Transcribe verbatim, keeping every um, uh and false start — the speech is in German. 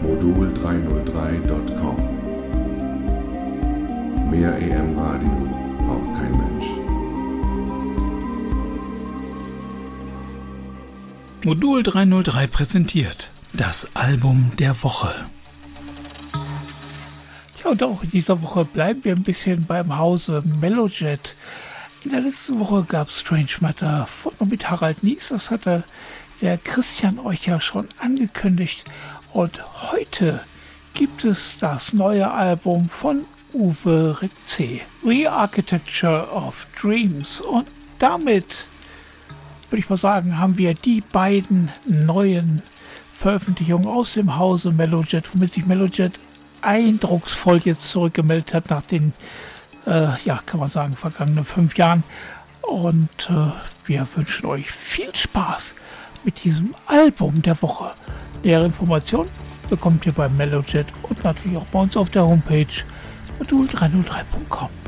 modul dreihundertdrei Punkt com. Mehr A M Radio braucht kein Mensch. Modul dreihundertdrei präsentiert das Album der Woche. Ja, und auch in dieser Woche bleiben wir ein bisschen beim Hause Melojet. In der letzten Woche gab es Strange Matter von und mit Harald Nies. Das hatte der Christian euch ja schon angekündigt. Und heute gibt es das neue Album von Uwe Rikzee, Re-Architecture of Dreams. Und damit, würde ich mal sagen, haben wir die beiden neuen Veröffentlichungen aus dem Hause Melojet, womit sich Melojet eindrucksvoll jetzt zurückgemeldet hat nach den, äh, ja, kann man sagen, vergangenen fünf Jahren. Und äh, wir wünschen euch viel Spaß mit diesem Album der Woche. Nähere Informationen bekommt ihr bei Melojet und natürlich auch bei uns auf der Homepage modul dreihundertdrei Punkt com.